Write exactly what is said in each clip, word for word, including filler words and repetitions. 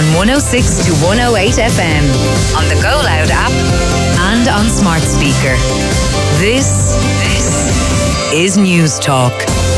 on one oh six to one oh eight F M, on the Go Loud app and on smart speaker. This, this is News Talk.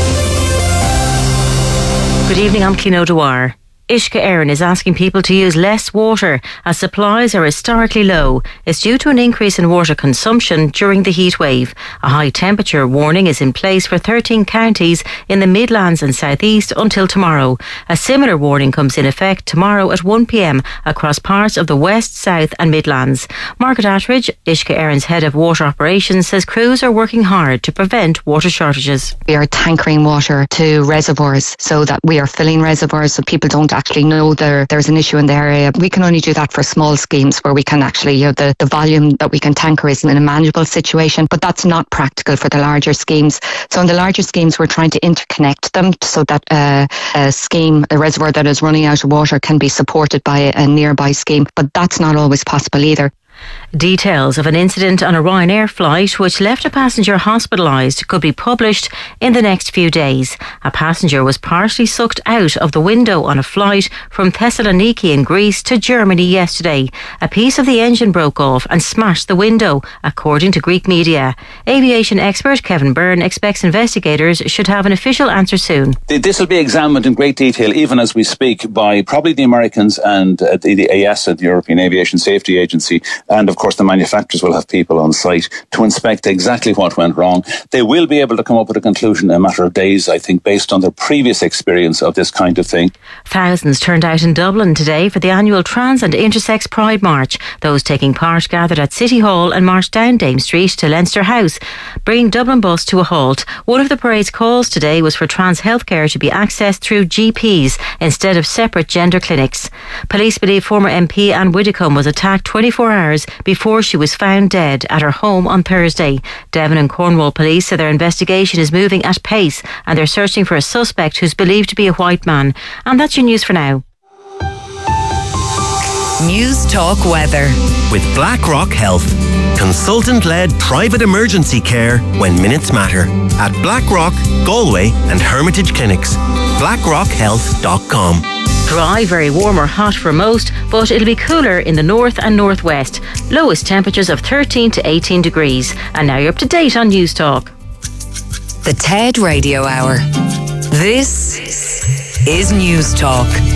Good evening, I'm Clín O'Dwyer. Uisce Éireann is asking people to use less water as supplies are historically low. It's due to an increase in water consumption during the heat wave. A high temperature warning is in place for thirteen counties in the Midlands and South East until tomorrow. A similar warning comes in effect tomorrow at one p m across parts of the West, South and Midlands. Margaret Attridge, Uisce Éireann's head of water operations, says crews are working hard to prevent water shortages. We are tankering water to reservoirs so that we are filling reservoirs so people don't actually know there there's an issue in the area. We can only do that for small schemes where we can actually, you know, the, the volume that we can tanker is in a manageable situation, but that's not practical for the larger schemes. So in the larger schemes, we're trying to interconnect them so that uh, a scheme, a reservoir that is running out of water can be supported by a, a nearby scheme, but that's not always possible either. Details of an incident on a Ryanair flight which left a passenger hospitalised could be published in the next few days. A passenger was partially sucked out of the window on a flight from Thessaloniki in Greece to Germany yesterday. A piece of the engine broke off and smashed the window, according to Greek media. Aviation expert Kevin Byrne expects investigators should have an official answer soon. This will be examined in great detail, even as we speak, by probably the Americans and uh, the, the E A S A, the European Aviation Safety Agency. And of course the manufacturers will have people on site to inspect exactly what went wrong. They will be able to come up with a conclusion in a matter of days, I think, based on their previous experience of this kind of thing. Thousands turned out in Dublin today for the annual Trans and Intersex Pride March. Those taking part gathered at City Hall and marched down Dame Street to Leinster House, bringing Dublin Bus to a halt. One of the parade's calls today was for trans healthcare to be accessed through G Ps instead of separate gender clinics. Police believe former M P Anne Widdecombe was attacked twenty-four hours before she was found dead at her home on Thursday. Devon and Cornwall police say their investigation is moving at pace and they're searching for a suspect who's believed to be a white man. And that's your news for now. News Talk weather. With BlackRock Health. Consultant-led private emergency care when minutes matter. At BlackRock, Galway and Hermitage Clinics. blackrock health dot com. Dry, very warm or hot for most, but it'll be cooler in the north and northwest. Lowest temperatures of thirteen to eighteen degrees. And now you're up to date on News Talk. The TED Radio Hour. This is News Talk.